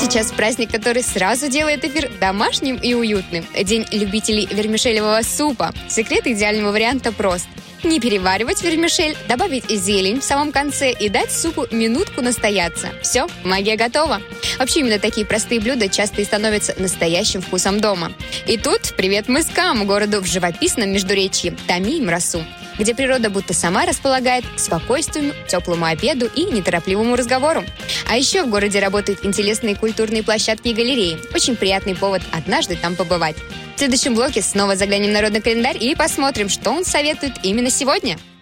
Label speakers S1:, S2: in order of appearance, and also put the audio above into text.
S1: сейчас праздник, который сразу делает эфир домашним и уютным. День любителей вермишелевого супа. Секрет идеального варианта прост. Не переваривать вермишель, добавить зелень в самом конце и дать супу минутку настояться. Все, магия готова. Вообще, именно такие простые блюда часто и становятся настоящим вкусом дома. И тут привет мыскам, городу в живописном междуречье Томи-Мрасу, где природа будто сама располагает к спокойствию, теплому обеду и неторопливому разговору. А еще в городе работают интересные культурные площадки и галереи. Очень приятный повод однажды там побывать. В следующем блоке снова заглянем в народный календарь и посмотрим, что он советует именно сегодня.